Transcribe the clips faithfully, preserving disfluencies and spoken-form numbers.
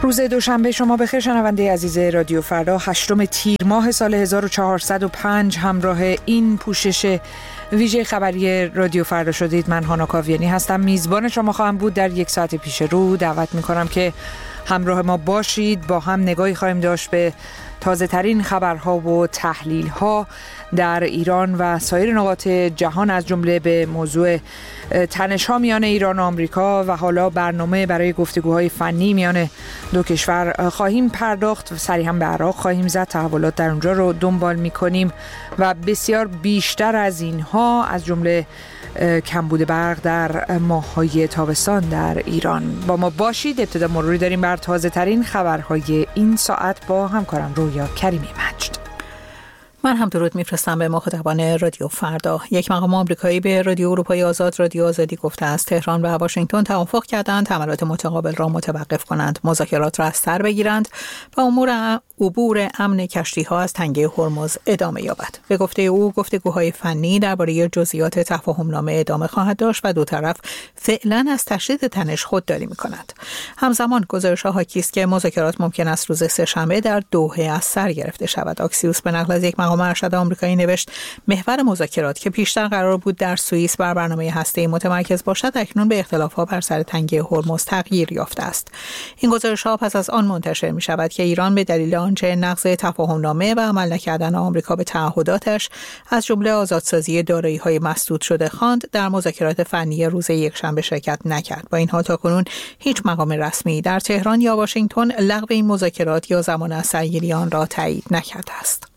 روز دوشنبه شما بخیر شنونده عزیز رادیو فردا، هشتم تیر ماه سال هزار و چهارصد و پنج همراه این پوشش ویژه خبری رادیو فردا شدید. من هانا کاویانی هستم، میزبان شما خواهم بود در یک ساعت پیش رو. دعوت میکنم که همراه ما باشید، با هم نگاهی خواهیم داشت به تازه ترین خبرها و تحلیل ها در ایران و سایر نقاط جهان، از جمله به موضوع تنش ها میان ایران و آمریکا و حالا برنامه برای گفتگوهای فنی میان دو کشور خواهیم پرداخت. سریع هم به عراق خواهیم زد، تحولات در اونجا رو دنبال میکنیم و بسیار بیشتر از اینها، از جمله کمبود برق در ماه‌های تابستان در ایران. با ما باشید. ابتدا مروری داریم بر تازه ترین خبرهای این ساعت با همکارم رویا کریمی مجد. من هم درود میفرستم به مخاطبان رادیو فردا. یک مقام آمریکایی به رادیو اروپای آزاد رادیو آزادی گفته است تهران و واشنگتن توافق کردند حملات متقابل را متوقف کنند، مذاکرات را از سر بگیرند و امور عبور امن کشتی‌ها از تنگه هرمز ادامه یابد. به گفته او، گفتگوهای فنی درباره جزئیات تفاهم‌نامه ادامه خواهد داشت و دو طرف فعلا از تشدید تنش خودداری می‌کنند. همزمان گزارش‌ها حاکی است که مذاکرات ممکن است روز سه‌شنبه در دوحه از سر گرفته شود. اکسیوس به نقل از یک مقام ارشد آمریکایی نوشت محور مذاکرات که پیشتر قرار بود در سوئیس بر برنامه هسته‌ای متمرکز باشد، اکنون به اختلاف‌ها بر سر تنگه هرمز تغییر یافته است. این گزارش‌ها پس از آن منتشر می‌شود که ایران به دلیل آنچه نقض تفاهم‌نامه و عمل نکردن آمریکا به تعهداتش از جمله آزادسازی دارایی‌های مسدود شده خواند، در مذاکرات فنی روز یکشنبه شرکت نکرد. با این حال تاکنون هیچ مقام رسمی در تهران یا واشنگتن لغو این مذاکرات یا زمان از سرگیری آن را تایید نکرده است.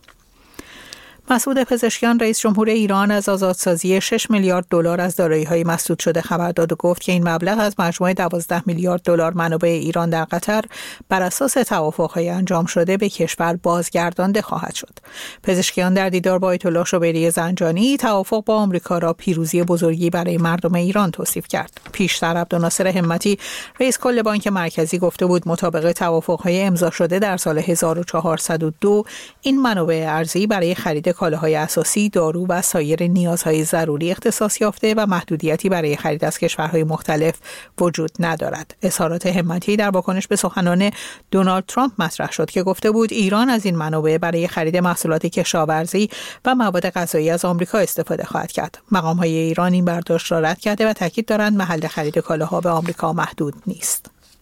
مسعود پزشکیان رئیس جمهور ایران از آزادسازی شش میلیارد دلار از دارایی‌های مسدود شده خبر داد و گفت که این مبلغ از مجموع دوازده میلیارد دلار منابع ایران در قطر بر اساس توافق‌های انجام شده به کشور بازگردانده خواهد شد. پزشکیان در دیدار با آیت الله شوبری زنجانی توافق با آمریکا را پیروزی بزرگی برای مردم ایران توصیف کرد. پیشتر عبدالناصر همتی رئیس کل بانک مرکزی گفته بود مطابق توافق‌های امضا شده در سال هزار و چهارصد و دو این منابع ارزی برای خرید کالاهای اساسی، دارو و سایر نیازهای ضروری اختصاص یافته و محدودیتی برای خرید از کشورهای مختلف وجود ندارد. اظهارات همتی در واکنش به سخنان دونالد ترامپ مطرح شد که گفته بود ایران از این منابع برای خرید محصولات کشاورزی و مواد غذایی از آمریکا استفاده خواهد کرد. مقام‌های ایران این برداشت را رد کرده و تاکید دارند محل خرید کالاها به آمریکا محدود نیست.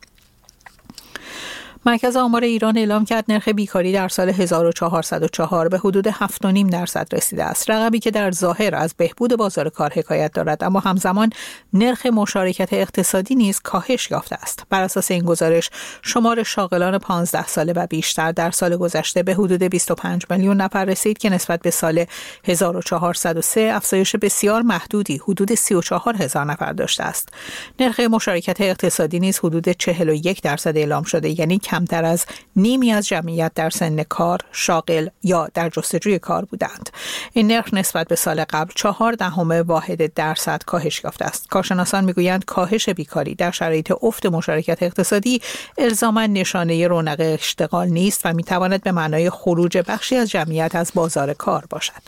مرکز آمار ایران اعلام کرد نرخ بیکاری در سال هزار و چهارصد و چهار به حدود هفت و نیم درصد رسیده است. رقمی که در ظاهر از بهبود بازار کار حکایت دارد، اما همزمان نرخ مشارکت اقتصادی نیز کاهش یافته است. بر اساس این گزارش، شمار شاغلان پانزده ساله و بیشتر در سال گذشته به حدود بیست و پنج میلیون نفر رسید که نسبت به سال هزار و چهارصد و سه افزایش بسیار محدودی حدود سی و چهار هزار نفر داشته است. نرخ مشارکت اقتصادی نیز حدود چهل و یک درصد اعلام شده، یعنی کمتر از نیمی از جمعیت در سن کار، شاغل یا در جستجوی کار بودند. این نرخ نسبت به سال قبل چهار دهم واحد درصد کاهش یافته است. کارشناسان میگویند کاهش بیکاری در شرایط افت مشارکت اقتصادی الزاما نشانه رونق اشتغال نیست و میتواند به معنای خروج بخشی از جمعیت از بازار کار باشد.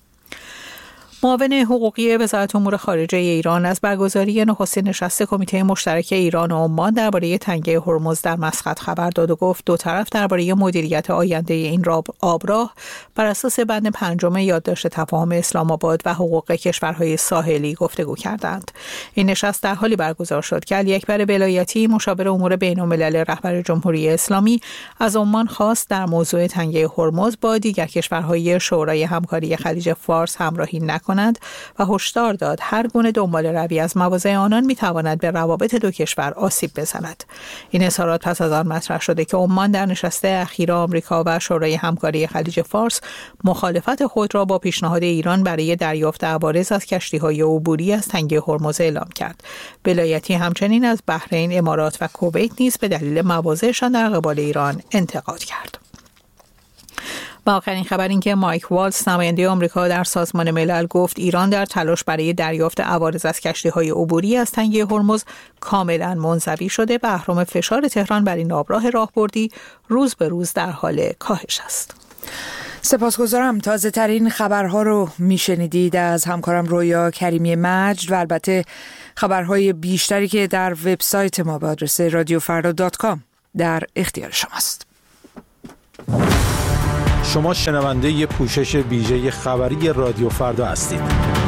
معاون حقوقی وزارت امور خارجه ایران از برگزاری نخستین نشست کمیته مشترک ایران و عمان درباره تنگه هرمز در مسقط خبر داد و گفت دو طرف درباره مدیریت آینده این آبراه بر اساس بند پنجم یادداشت تفاهم اسلام آباد و حقوق کشورهای ساحلی گفتگو کردند. این نشست در حالی برگزار شد که علی اکبر ولایتی مشاور امور بین‌الملل رهبر جمهوری اسلامی از عمان خواست در موضوع تنگه هرمز با دیگر کشورهای شورای همکاری خلیج فارس همراهی نکنند کنند و هشدار داد هر گونه دنبال روی از مواضع آنان میتواند به روابط دو کشور آسیب بزند. این اظهارات پس از آن مطرح شده که عمان در نشست اخیر آمریکا و شورای همکاری خلیج فارس مخالفت خود را با پیشنهاد ایران برای دریافت عوارض از کشتی‌های عبوری از تنگه هرمز اعلام کرد. ولایتی همچنین از بحرین، امارات و کویت نیز به دلیل مواضعشان در قبال ایران انتقاد کرد. و آخرین خبر این که مایک والتز نماینده آمریکا در سازمان ملل گفت ایران در تلاش برای دریافت عوارض از کشتی‌های عبوری از تنگه هرمز کاملا منزوی شده و اهرم فشار تهران بر این آبراه راهبردی روز به روز در حال کاهش است. سپاسگزارم. تازه ترین خبرها رو میشنیدید از همکارم رویا کریمی مجد و البته خبرهای بیشتری که در وبسایت ما به آدرس رادیو فردا دات کام در اختیار شماست. شما شنونده پوشش ویژه خبری رادیو فردا هستید.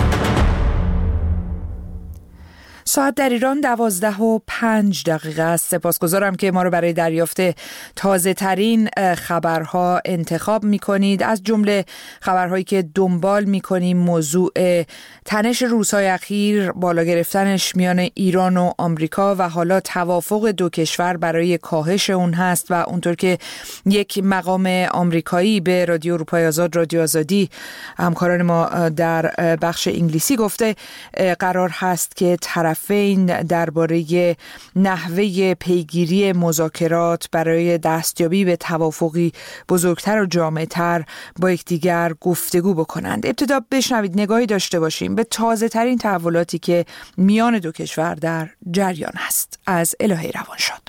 ساعت در ایران دوازده و پنج دقیقه است. سپاسگزارم که ما رو برای دریافت تازه ترین خبرها انتخاب می کنید. از جمله خبرهایی که دنبال می کنیم موضوع تنش روزهای اخیر، بالا گرفتنش میان ایران و آمریکا و حالا توافق دو کشور برای کاهش اون هست و اونطور که یک مقام آمریکایی به رادیو اروپای آزاد، رادیو آزادی، همکاران ما در بخش انگلیسی گفته قرار هست که طرف طرفین درباره نحوه پیگیری مذاکرات برای دستیابی به توافقی بزرگتر و جامع‌تر با یکدیگر گفتگو بکنند. ابتدا بشنوید نگاهی داشته باشیم به تازه ترین تحولاتی که میان دو کشور در جریان است. از الهه روانشاد.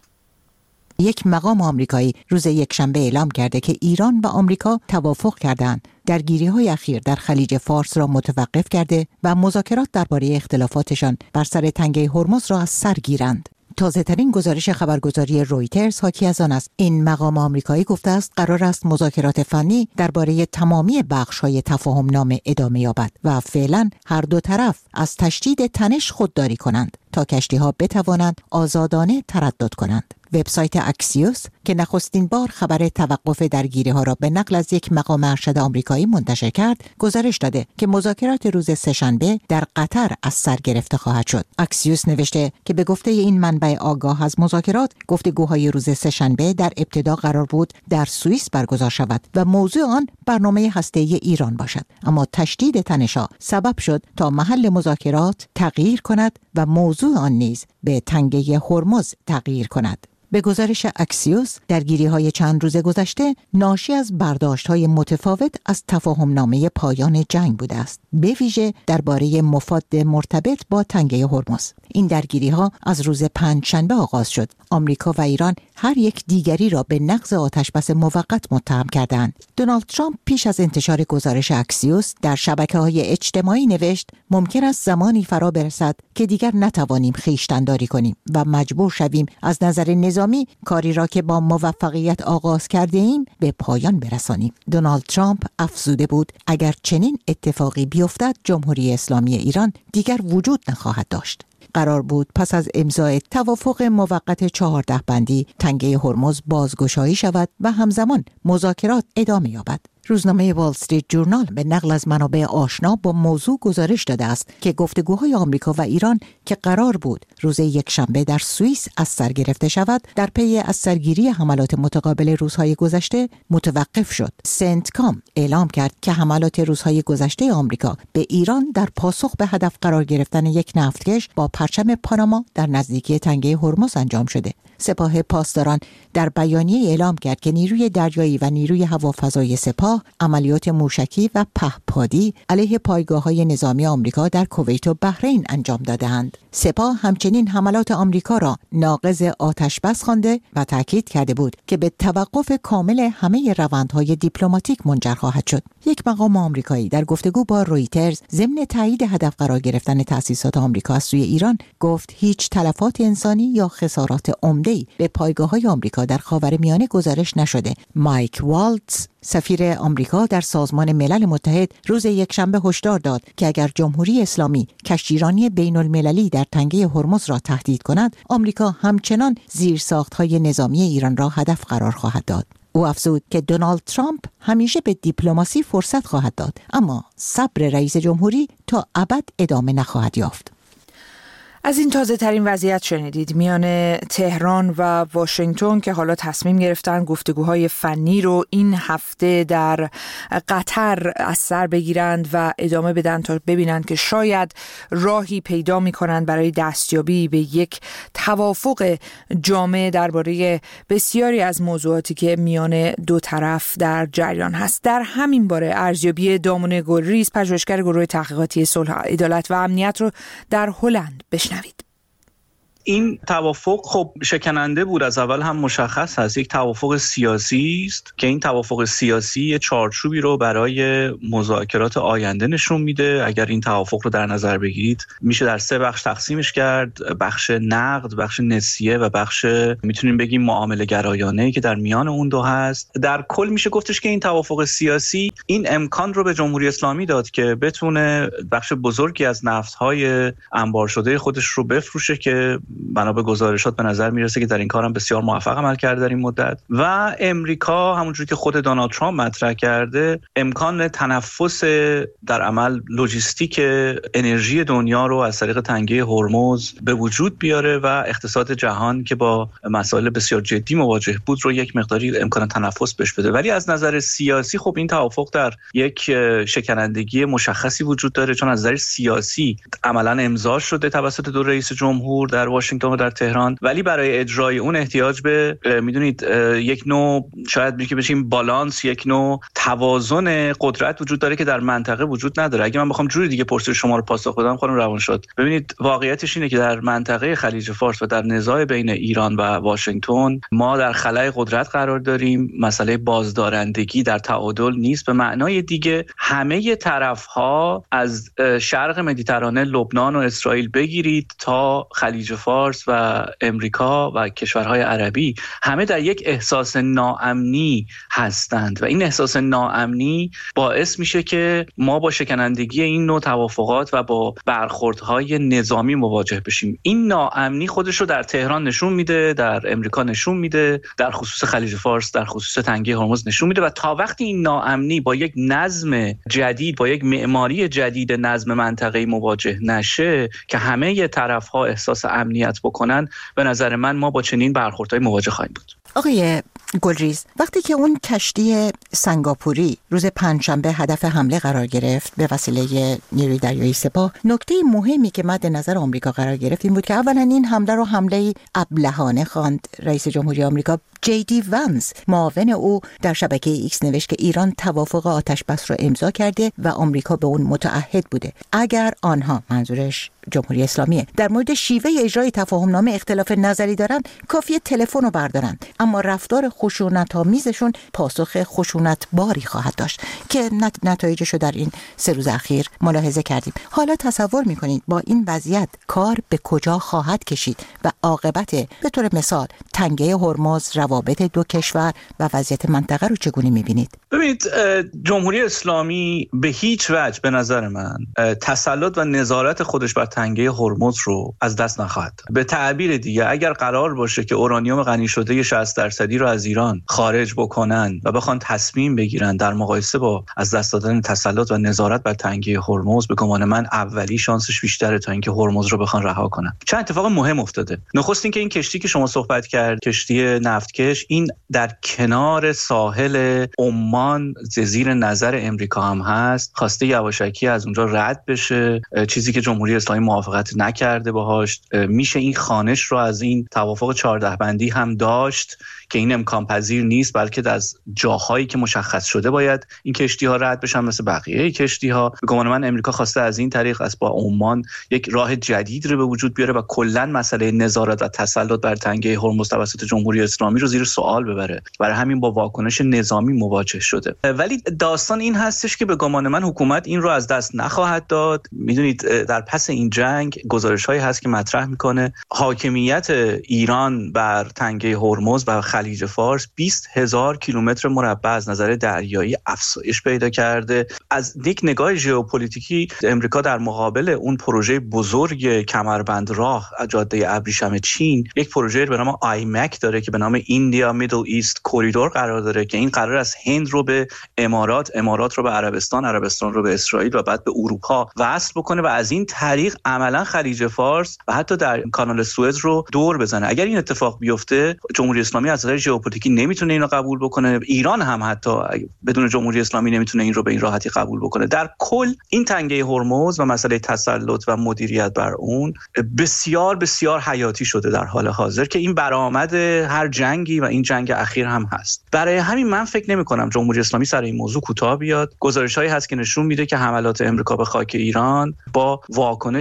یک مقام آمریکایی روز یکشنبه اعلام کرده که ایران و آمریکا توافق کردند درگیری‌های اخیر در خلیج فارس را متوقف کرده و مذاکرات درباره اختلافاتشان بر سر تنگه هرمز را از سر گیرند. تازه ترین گزارش خبرگزاری رویترز حاکی از آن است. این مقام آمریکایی گفته است قرار است مذاکرات فنی درباره تمامی بخش‌های تفاهم‌نامه ادامه یابد و فعلا هر دو طرف از تشدید تنش خودداری کنند تا کشتی‌ها بتوانند آزادانه تردد کنند. وبسایت اکسیوس که نخستین بار خبر توقف درگیری‌ها را به نقل از یک مقام ارشد آمریکایی منتشر کرد، گزارش داده که مذاکرات روز سه‌شنبه در قطر از سر گرفته خواهد شد. اکسیوس نوشته که به گفته این منبع آگاه از مذاکرات، گفتگوهای روز سه‌شنبه در ابتدا قرار بود در سوئیس برگزار شود و موضوع آن برنامه هسته‌ای ایران باشد، اما تشدید تنش‌ها سبب شد تا محل مذاکرات تغییر کند و موضوع آن نیز به تنگه هرمز تغییر کند. به گزارش اکسیوس، درگیری‌های چند روز گذشته ناشی از برداشت‌های متفاوت از تفاهم‌نامه پایان جنگ بوده است، به ویژه درباره مفاد مرتبط با تنگه هرمز. این درگیری‌ها از روز پنجشنبه آغاز شد. آمریکا و ایران هر یک دیگری را به نقض آتشبس موقت متهم کردند. دونالد ترامپ پیش از انتشار گزارش اکسیوس در شبکه‌های اجتماعی نوشت ممکن است زمانی فرا برسد که دیگر نتوانیم خویشتن‌داری کنیم و مجبور شویم از نظر نظامی کاری را که با موفقیت آغاز کرده ایم به پایان برسانیم. دونالد ترامپ افزوده بود اگر چنین اتفاقی بیفتد جمهوری اسلامی ایران دیگر وجود نخواهد داشت. قرار بود پس از امضای توافق موقت چهارده بندی تنگه هرمز بازگشایی شود و همزمان مذاکرات ادامه یابد. روزنامه وال استریت جورنال به نقل از منابع آشنا با موضوع گزارش داده است که گفتگوهای آمریکا و ایران که قرار بود روز یکشنبه در سوئیس از سر گرفته شود، در پی از سرگیری حملات متقابل روزهای گذشته متوقف شد. سنتکام اعلام کرد که حملات روزهای گذشته آمریکا به ایران در پاسخ به هدف قرار گرفتن یک نفتکش با پرچم پاناما در نزدیکی تنگه هرمز انجام شده. سپاه پاسداران در بیانیه اعلام کرد که نیروی دریایی و نیروی هوافضای سپاه عملیات موشکی و پهپادی علیه پایگاه‌های نظامی آمریکا در کویت و بحرین انجام داده‌اند. سپاه همچنین حملات آمریکا را ناقض آتشبس خوانده و تاکید کرده بود که به توقف کامل همه روندهای دیپلماتیک منجر خواهد شد. یک مقام آمریکایی در گفتگو با رویترز ضمن تایید هدف قرار گرفتن تأسیسات آمریکا از سوی ایران گفت هیچ تلفات انسانی یا خسارات عمده‌ای به پایگاه‌های آمریکا در خاورمیانه گزارش نشده. مایک والتز سفیر آمریکا در سازمان ملل متحد روز یکشنبه هشدار داد که اگر جمهوری اسلامی کشتیرانی بین المللی در تنگه هرمز را تهدید کند، آمریکا همچنان زیرساخت‌های نظامی ایران را هدف قرار خواهد داد. او افزود که دونالد ترامپ همیشه به دیپلماسی فرصت خواهد داد، اما صبر رئیس جمهوری تا ابد ادامه نخواهد یافت. از این تازه ترین وضعیت شنیدید میان تهران و واشنگتن که حالا تصمیم گرفتن گفتگوهای فنی رو این هفته در قطر از سر بگیرند و ادامه بدن تا ببینند که شاید راهی پیدا می‌کنند برای دستیابی به یک توافق جامع درباره بسیاری از موضوعاتی که میان دو طرف در جریان هست. در همین باره ارزیابی دامون گلریز، پژوهشگر گروه تحقیقاتی صلح، عدالت و امنیت رو در هلند بشنوید. این توافق خب شکننده بود، از اول هم مشخص هست یک توافق سیاسی است که این توافق سیاسی یه چارچوبی رو برای مذاکرات آینده نشون میده. اگر این توافق رو در نظر بگیرید میشه در سه بخش تقسیمش کرد: بخش نقد، بخش نسیه و بخش میتونیم بگیم معامله گرایانه که در میان اون دو هست. در کل میشه گفتش که این توافق سیاسی این امکان رو به جمهوری اسلامی داد که بتونه بخش بزرگی از نفت‌های انبار شده خودش رو بفروشه که بنا به گزارشات به نظر میرسه که در این کارم بسیار موفق عمل کرده در این مدت. و امریکا همونجوری که خود دونالد ترامپ مطرح کرده امکان تنفس در عمل لوجستیک انرژی دنیا رو از طریق تنگه هرمز به وجود بیاره و اقتصاد جهان که با مسائل بسیار جدی مواجه بود رو یک مقداری امکان تنفس بهش بده. ولی از نظر سیاسی خب این توافق در یک شکنندگی مشخصی وجود داره، چون از نظر سیاسی عملاً امضا شده توسط دو رئیس جمهور در واشنگتن و در تهران، ولی برای اجرای اون احتیاج به میدونید یک نوع شاید میشه بشیم بالانس، یک نوع توازن قدرت وجود داره که در منطقه وجود نداره. اگه من بخوام جوری دیگه پرسش شما رو پاسخ بدم خانم روانشاد، ببینید واقعیتش اینه که در منطقه خلیج فارس و در نزاع بین ایران و واشنگتن ما در خلأ قدرت قرار داریم. مسئله بازدارندگی در تعادل نیست. به معنای دیگه همه طرف‌ها از شرق مدیترانه، لبنان و اسرائیل بگیرید تا خلیج فارس و امریکا و کشورهای عربی، همه در یک احساس ناامنی هستند و این احساس ناامنی باعث میشه که ما با شکنندگی این نوع توافقات و با برخوردهای نظامی مواجه بشیم. این ناامنی خودش رو در تهران نشون میده، در امریکا نشون میده، در خصوص خلیج فارس، در خصوص تنگه هرمز نشون میده. و تا وقتی این ناامنی با یک نظم جدید، با یک معماری جدید نظم منطقه‌ای مواجه نشه که همه طرف‌ها احساس امنیت بکنن، به نظر من ما با چنین برخوردهای مواجه خواهیم بود. آقای گلریز، وقتی که اون کشتی سنگاپوری روز پنجشنبه هدف حمله قرار گرفت به وسیله نیروی دریایی سپاه، نکته مهمی که مد نظر آمریکا قرار گرفت این بود که اولا این حمله رو حمله ابلهانه خواند رئیس جمهوری آمریکا. جی دی ونس معاون او در شبکه ایکس نوشت که ایران توافق آتش بس رو امضا کرده و آمریکا به اون متعهد بوده. اگر آنها، منظورش جمهوری اسلامیه، در مورد شیوه اجرای تفاهم نامه اختلاف نظری دارن، کافیه تلفن رو بردارن، اما رفتار خشونت‌آمیزشون پاسخ خشونت باری خواهد داشت که نتایجش رو در این سه روز اخیر ملاحظه کردیم. حالا تصور میکنید با این وضعیت کار به کجا خواهد کشید و عاقبت به طور مثال تنگه هرمز، روابط دو کشور و وضعیت منطقه رو چگونه میبینید؟ ببینید جمهوری اسلامی به هیچ وجه به نظر من تسلط و نظارت خودش بر تنگه هرمز رو از دست نخواهد داد. به تعبیر دیگه اگر قرار باشه که اورانیوم غنی شده شصت درصدی رو از ایران خارج بکنن و بخوان تصمیم بگیرن در مقایسه با از دست دادن تسلط و نظارت بر تنگه هرمز، به گمان من اولی شانسش بیشتره تا اینکه هرمز رو بخوان رها کنن. چند اتفاق مهم افتاده. نخست اینکه این کشتی که شما صحبت کرد، کشتی نفتکش، این در کنار ساحل عمان زیر نظر امریکا هم هست. خواسته یواشکی از اونجا رد بشه، چیزی که جمهوری اسلامی موافقت نکرده باهاش. میشه این خانش رو از این توافق چهارده بندی هم داشت که این امکان پذیر نیست، بلکه از جاهایی که مشخص شده باید این کشتی ها رد بشن مثل بقیه کشتی ها. به گمان من امریکا خواسته از این طریق از با عمان یک راه جدید رو به وجود بیاره و کلا مسئله نظارت و تسلط بر تنگه هرمز توسط جمهوری اسلامی رو زیر سوال ببره. برای همین با واکنش نظامی مواجه شده. ولی داستان این هستش که به گمان من حکومت این رو از دست نخواهد داد. میدونید در پس این جنگ گزارش‌هایی هست که مطرح میکنه حاکمیت ایران بر تنگه هرمز و خلیج فارس بیست هزار کیلومتر مربع از نظر دریایی افزایش پیدا کرده. از یک نگاه ژئوپلیتیکی امریکا در مقابل اون پروژه بزرگ کمربند راه جاده ابریشم چین یک پروژه به نام آیمک داره که به نام ایندیا میدل ایست کوریدور قرار داره که این قرار است هند رو به امارات، امارات رو به عربستان، عربستان رو به اسرائیل و بعد به اروپا وصل بکنه و از این طریق عملا خلیج فارس و حتی در کانال سوئز رو دور بزنه. اگر این اتفاق بیفته جمهوری اسلامی از نظر ژئوپلیتیکی نمیتونه اینو قبول بکنه. ایران هم حتی بدون جمهوری اسلامی نمیتونه این رو به این راحتی قبول بکنه. در کل این تنگه هرمز و مسئله تسلط و مدیریت بر اون بسیار بسیار حیاتی شده در حال حاضر که این برآمد هر جنگی و این جنگ اخیر هم هست. برای همین من فکر نمی‌کنم جمهوری اسلامی سر این موضوع کوتاه بیاد. گزارش‌هایی هست که نشون میده که حملات امریکا به خاک ایران با واکنش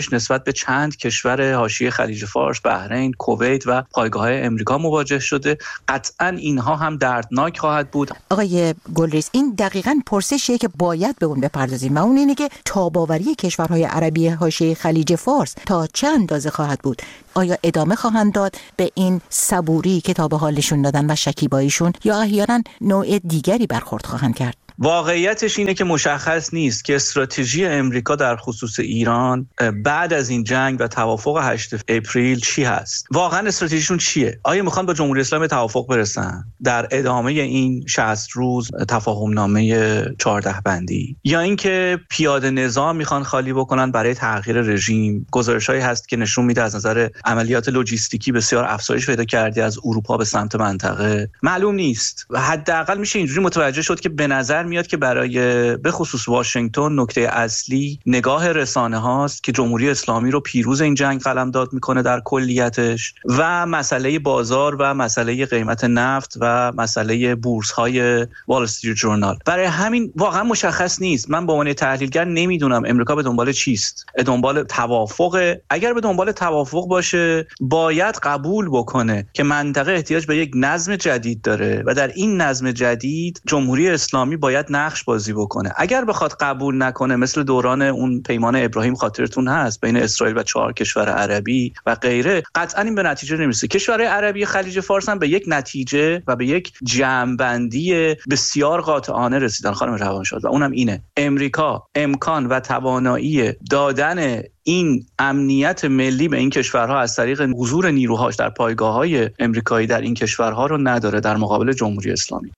خودش نسبت به چند کشور حاشیه خلیج فارس، بحرین، کویت و پایگاه‌های امریکا مواجه شده. قطعاً اینها هم دردناک خواهد بود. آقای گلریز، این دقیقاً پرسشیه که باید به اون بپردازیم و اون اینه که تاباوری کشورهای عربی حاشیه خلیج فارس تا چه اندازه خواهد بود؟ آیا ادامه خواهند داد به این صبوری که تا به حالشون دادن و شکیباییشون، یا احیانا نوع دیگری برخورد خواهند کرد؟ واقعیتش اینه که مشخص نیست که استراتژی امریکا در خصوص ایران بعد از این جنگ و توافق هشتم اپریل چی هست. واقعا استراتژیشون چیه؟ آیا میخوان با جمهوری اسلامی توافق برسن در ادامه این شصت روز تفاهم نامه چهارده بندی، یا اینکه پیاده نظام میخوان خالی بکنن برای تغییر رژیم؟ گزارشایی هست که نشون میده از نظر عملیات لوجستیکی بسیار افزایش پیدا کرده از اروپا به سمت منطقه. معلوم نیست. حداقل میشه اینجوری متوجه شد که به نظر میاد که برای به خصوص واشنگتن نکته اصلی نگاه رسانه هاست که جمهوری اسلامی رو پیروز این جنگ قلمداد میکنه در کلیتش، و مسئله بازار و مسئله قیمت نفت و مسئله بورس های وال استریت ژورنال. برای همین واقعا مشخص نیست. من به عنوان تحلیلگر نمیدونم امریکا به دنبال چیست. به دنبال توافق؟ اگر به دنبال توافق باشه باید قبول بکنه که منطقه احتیاج به یک نظم جدید داره و در این نظم جدید جمهوری اسلامی باید نقش بازی بکنه. اگر بخواد قبول نکنه، مثل دوران اون پیمان ابراهیم خاطرتون هست بین اسرائیل و چهار کشور عربی و غیره، قطعا این به نتیجه نمیرسه. کشورهای عربی خلیج فارس هم به یک نتیجه و به یک جمع‌بندی بسیار قاطعانه رسیدن خانم روانشاد، و اونم اینه: امریکا امکان و توانایی دادن این امنیت ملی به این کشورها از طریق حضور نیروهاش در پایگاه‌های امریکایی در این کشورها رو نداره در مقابل جمهوری اسلامی.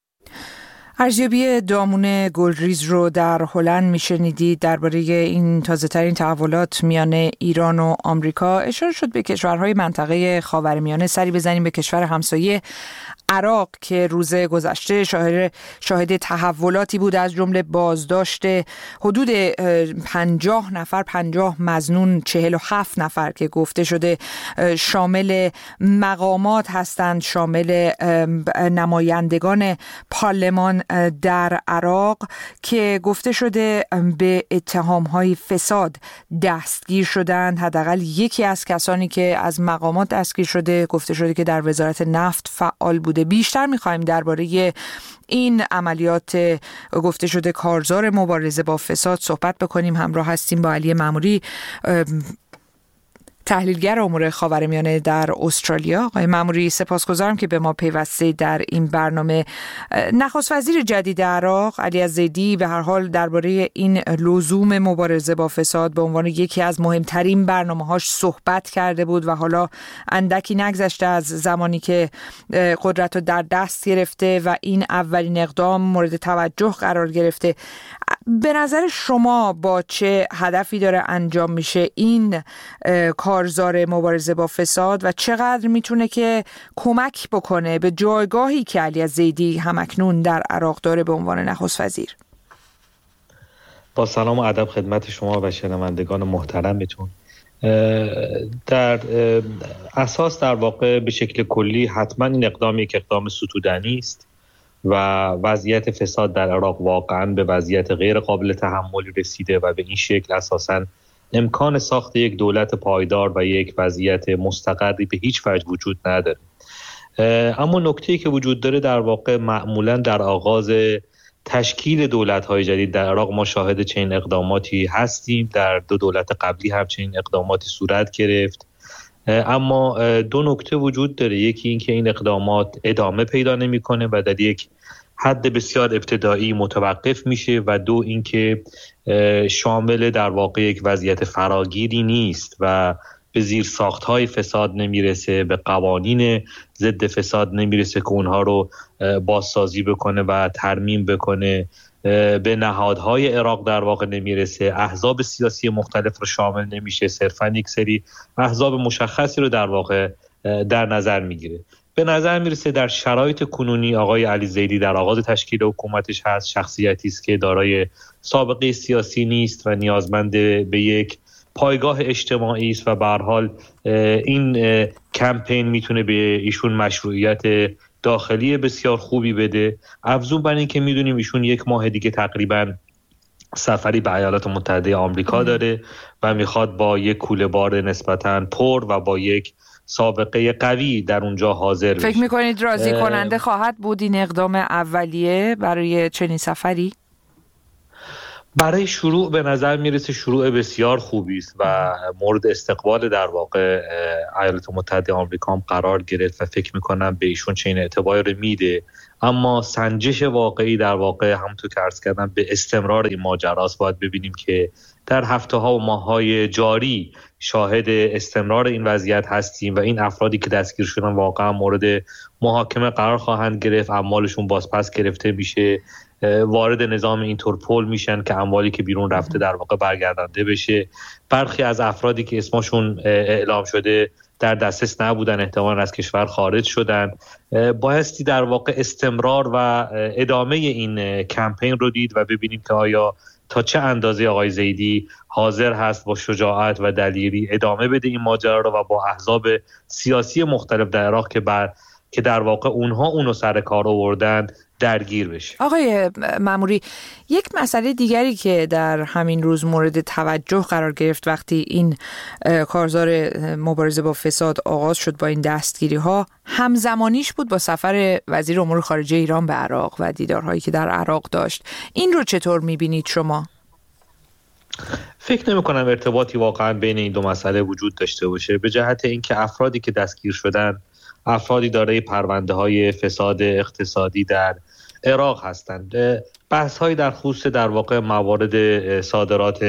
ارزیابی دامون گلریز رو در هلند میشنیدید درباره این تازه ترین تحولات میان ایران و آمریکا. اشاره شد به کشورهای منطقه خاورمیانه. سری بزنیم به کشور همسایه عراق که روز گذشته شاهد شاهد تحولاتی بود، از جمله بازداشت حدود پنجاه نفر، پنجاه مظنون، چهل و هفت نفر که گفته شده شامل مقامات هستند، شامل نمایندگان پارلمان در عراق که گفته شده به اتهام‌های فساد دستگیر شدند. حداقل یکی از کسانی که از مقامات دستگیر شده گفته شده که در وزارت نفت فعال بوده. بیشتر می‌خوایم درباره این عملیات گفته شده کارزار مبارزه با فساد صحبت بکنیم. همراه هستیم با علی ماموری، تحلیلگر امور خاورمیانه در استرالیا. آقای ماموری، سپاسگزارم که به ما پیوسته در این برنامه. نخست وزیر جدید عراق علی الزیدی به هر حال درباره این لزوم مبارزه با فساد به عنوان یکی از مهمترین برنامه‌هاش صحبت کرده بود و حالا اندکی نگذشته از زمانی که قدرت رو در دست گرفته و این اولین اقدام مورد توجه قرار گرفته. به نظر شما با چه هدفی داره انجام میشه این کارزار مبارزه با فساد و چقدر میتونه که کمک بکنه به جایگاهی که علی الزیدی همکنون در عراق داره به عنوان نخست وزیر؟ با سلام و ادب خدمت شما و شنوندگان محترمتون. در اساس در واقع به شکل کلی حتما این اقدام یک اقدام ستودنی است و وضعیت فساد در عراق واقعا به وضعیت غیر قابل تحملی رسیده و به این شکل اساساً امکان ساخت یک دولت پایدار و یک وضعیت مستقری به هیچ وجه وجود نداره. اما نکته‌ای که وجود داره در واقع معمولاً در آغاز تشکیل دولت‌های جدید در عراق ما شاهد چنین اقداماتی هستیم. در دو دولت قبلی هم چنین اقداماتی صورت گرفت. اما دو نکته وجود داره. یکی این که این اقدامات ادامه پیدا نمی‌کنه و در یک حد بسیار ابتدایی متوقف میشه، و دو اینکه شامل در واقع یک وضعیت فراگیری نیست و به زیر ساخت‌های فساد نمیرسه، به قوانین ضد فساد نمیرسه که اونها رو بازسازی بکنه و ترمیم بکنه، به نهادهای عراق در واقع نمیرسه، احزاب سیاسی مختلف رو شامل نمیشه، صرفاً یک سری احزاب مشخصی رو در واقع در نظر میگیره. به نظر میرسه در شرایط کنونی آقای علی زیدی در آغاز تشکیل حکومتش هست، شخصیتی است که دارای سابقه سیاسی نیست و نیازمند به یک پایگاه اجتماعی است و به هر حال این کمپین میتونه به ایشون مشروعیت داخلی بسیار خوبی بده. افزون بر این که میدونیم ایشون یک ماه دیگه تقریباً سفری به ایالات متحده آمریکا داره و میخواد با یک کوله بار نسبتاً پر و با یک سابقه قوی در اونجا حاضر بشه. فکر میکنید راضی کننده خواهد بود این اقدام اولیه برای چنین سفری؟ برای شروع به نظر میرسه شروع بسیار خوبی است و مورد استقبال در واقع ایالات متحده آمریکا هم قرار گرفت و فکر میکنم به ایشون چنین اعتباری رو میده. اما سنجش واقعی در واقع همونطور که عرض کردم به استمرار این ماجراست. باید ببینیم که در هفته ها و ماه های جاری شاهد استمرار این وضعیت هستیم و این افرادی که دستگیر شدن واقعا مورد محاکمه قرار خواهند گرفت، اموالشون بازپس گرفته میشه، وارد نظام اینترپول میشن که اموالی که بیرون رفته در واقع برگردانده بشه. برخی از افرادی که اسمشون اعلام شده در دسترس نبودن، احتمالاً از کشور خارج شدن. بایستی در واقع استمرار و ادامه این کمپین رو دید و ببینیم که آیا تا چه اندازه آقای زیدی حاضر هست با شجاعت و دلیری ادامه بده این ماجرا رو و با احزاب سیاسی مختلف در عراق که بر که در واقع اونها اونو سر کار آوردن درگیر بشه. آقای ماموری، یک مسئله دیگری که در همین روز مورد توجه قرار گرفت وقتی این کارزار مبارزه با فساد آغاز شد با این دستگیری ها، همزمانیش بود با سفر وزیر امور خارجه ایران به عراق و دیدارهایی که در عراق داشت. این رو چطور میبینید شما؟ فکر نمی کنم ارتباطی واقعا بین این دو مسئله وجود داشته باشه، به جهت اینکه افرادی که دستگیر شدن افرادی دارای پرونده های فساد اقتصادی در عراق هستند. بحث های در خصوص در واقع موارد صادرات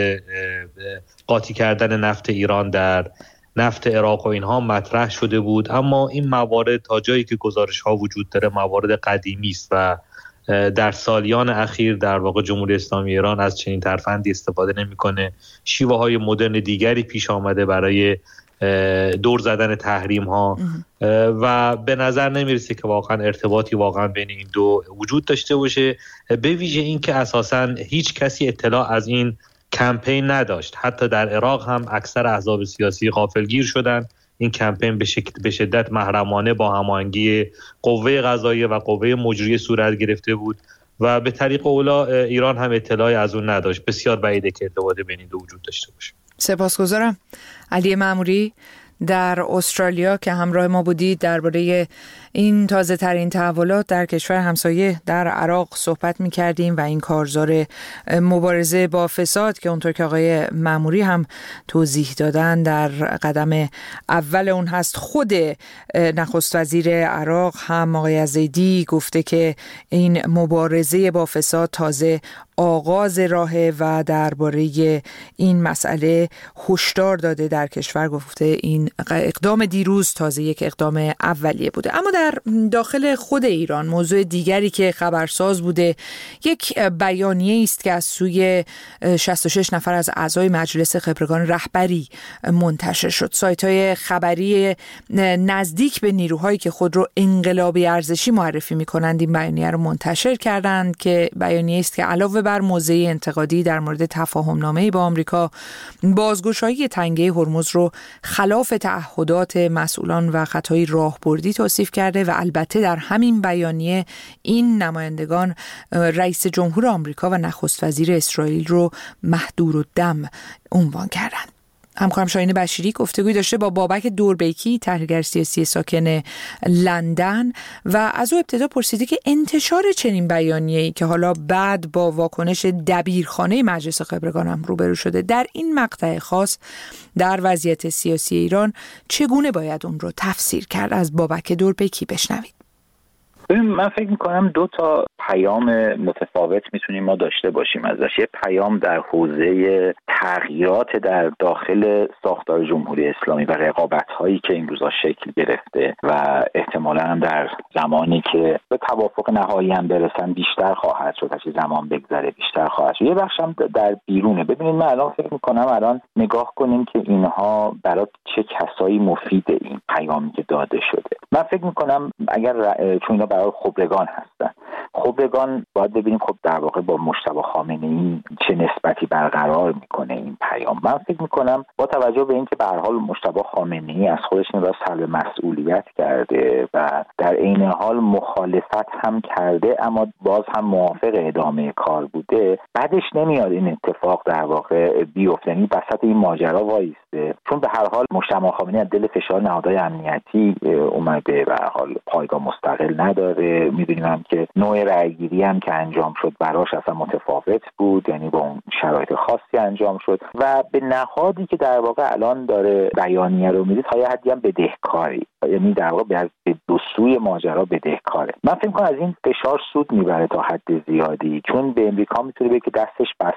قاطی کردن نفت ایران در نفت عراق و اینها مطرح شده بود، اما این موارد تا جایی که گزارش ها وجود داره موارد قدیمی است و در سالیان اخیر در واقع جمهوری اسلامی ایران از چنین ترفندی استفاده نمیکنه. شیوه های مدرن دیگری پیش آمده برای دور زدن تحریم ها و به نظر نمیرسه که واقعا ارتباطی واقعا بین این دو وجود داشته باشه، به ویژه این که اساسا هیچ کسی اطلاع از این کمپین نداشت. حتی در عراق هم اکثر احزاب سیاسی غافلگیر شدن. این کمپین به شکل به شدت محرمانه با هماهنگی قوه قضاییه و قوه مجریه صورت گرفته بود و به طریق اولا ایران هم اطلاعی از اون نداشت. بسیار بعیده که ارتباط بین این دو وجود داشته باشه. سپاسگزارم. علی ماموری در استرالیا که همراه ما بودید درباره این تازه ترین تحولات در کشور همسایه در عراق صحبت می کردیم و این کارزار مبارزه با فساد که اونطور که آقای ماموری هم توضیح دادن در قدم اول اون هست. خود نخست وزیر عراق هم آقای زیدی گفته که این مبارزه با فساد تازه آغاز راهه و درباره این مسئله هشدار داده در کشور. گفته این اقدام دیروز تازه یک اقدام اولیه بوده. اما در داخل خود ایران موضوع دیگری که خبرساز بوده یک بیانیه است که از سوی شصت و شش نفر از اعضای مجلس خبرگان رهبری منتشر شد. سایت‌های خبری نزدیک به نیروهایی که خود رو انقلابی ارزشی معرفی می‌کنند این بیانیه رو منتشر کردند که بیانیه است که علاوه بر موضع انتقادی در مورد تفاهم‌نامه با آمریکا، بازگشایی تنگه هرمز رو خلاف تعهدات مسئولان و خطای راهبردی توصیف کرده و البته در همین بیانیه این نمایندگان رئیس جمهور آمریکا و نخست وزیر اسرائیل رو مهدورالدم عنوان کردند. همکارم شاهین بشیری گفتگوی داشته با بابک دوربیکی، تحلیلگر سیاسی ساکن لندن، و از او ابتدا پرسیده که انتشار چنین بیانیه‌ای که حالا بعد با واکنش دبیرخانه مجلس خبرگان هم روبرو شده در این مقطع خاص در وضعیت سیاسی ایران چگونه باید اون رو تفسیر کرد؟ از بابک دوربیکی بشنوید. من فکر میکنم دو تا پیام متفاوت میتونیم ما داشته باشیم ازش. یه پیام در حوزه تغییرات در داخل ساختار جمهوری اسلامی و رقابت‌هایی که این روزا شکل گرفته و احتمالاً هم در زمانی که به توافق نهایی هم برسن بیشتر خواهد شد، هرچی زمان بگذره بیشتر خواهد شد. یه بخش هم در بیرونه. ببینید من الان فکر میکنم الان نگاه کنیم که اینها برای چه کسایی مفیده این پیامی که داده شده. من فکر میکنم اگر چون اینا برای خبرگان هستن، خبرگان باید ببینیم خب در واقع با مجتبی خامنه‌ای چه نسبتی برقرار میکنه این پیام. من فکر میکنم با توجه به اینکه به هر حال مجتبی خامنه‌ای از خودش نمی‌دونه سلب مسئولیت کرده و در عین حال مخالفت هم کرده اما باز هم موافق ادامه کار بوده، بعدش نمیاد این اتفاق در واقع بیفته، یعنی وسط این ماجرا وایسته، چون به هر حال مجتبی خامنه‌ای از دل فشار نهادهای امنیتی اومده، به هر حال پایگاه مستقل نداره. میدونیم هم که نوع رأیگیری هم که انجام شد براش اصلا متفاوت بود، یعنی با اون شرایط خاصی انجام شد و به نهادی که در واقع الان داره بیانیه رو میده تا یه حدی هم بدهکاری، یعنی در واقع به دو سوی ماجرا بدهکاره. من فکر می‌کنم از این فشار سود میبره تا حد زیادی، چون به امریکا میتونه بگه که دستش بسته